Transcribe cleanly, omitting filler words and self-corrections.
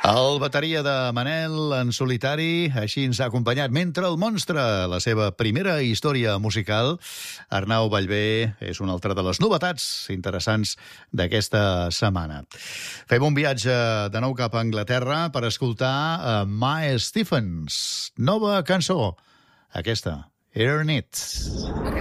El bateria de Manel en solitari, així ens ha acompanyat Mentre el monstre, la seva primera història musical. Arnau Ballbé és una altra de les novetats interessants d'aquesta setmana. Fem un viatge de nou cap a Anglaterra per escoltar Mae Stephens. Nova cançó, aquesta, Earn It.